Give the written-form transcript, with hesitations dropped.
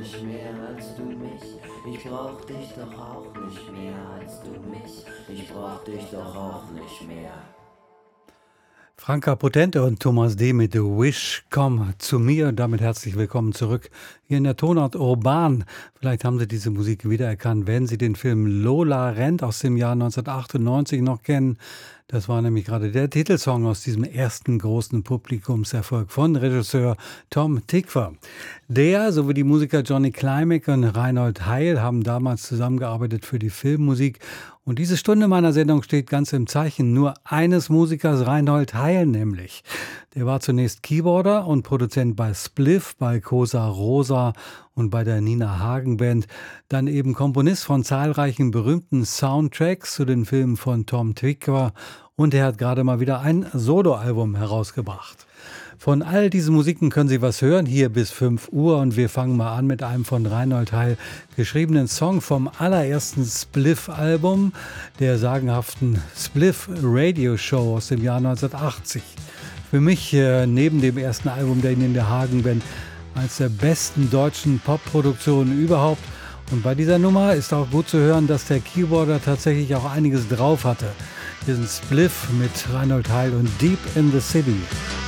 nicht mehr als du mich. Ich brauch dich doch auch nicht mehr als du mich. Ich brauch dich doch auch nicht mehr. Franka Potente und Thomas D. mit The Wish, komm zu mir. Und damit herzlich willkommen zurück hier in der Tonart Urban. Vielleicht haben Sie diese Musik wiedererkannt, wenn Sie den Film Lola rennt aus dem Jahr 1998 noch kennen. Das war nämlich gerade der Titelsong aus diesem ersten großen Publikumserfolg von Regisseur Tom Tykwer. Der sowie die Musiker Johnny Klimek und Reinhold Heil haben damals zusammengearbeitet für die Filmmusik. Und diese Stunde meiner Sendung steht ganz im Zeichen nur eines Musikers, Reinhold Heil nämlich. Der war zunächst Keyboarder und Produzent bei Spliff, bei Cosa Rosa und bei der Nina Hagen Band. Dann eben Komponist von zahlreichen berühmten Soundtracks zu den Filmen von Tom Tykwer. Und er hat gerade mal wieder ein Soloalbum herausgebracht. Von all diesen Musiken können Sie was hören, hier bis 5 Uhr. Und wir fangen mal an mit einem von Reinhold Heil geschriebenen Song vom allerersten Spliff-Album, der sagenhaften Spliff Radio Show aus dem Jahr 1980. Für mich neben dem ersten Album der Nina Hagen Band eines der besten deutschen Popproduktionen überhaupt. Und bei dieser Nummer ist auch gut zu hören, dass der Keyboarder tatsächlich auch einiges drauf hatte. Hier sind Spliff mit Reinhold Heil und Deep in the City.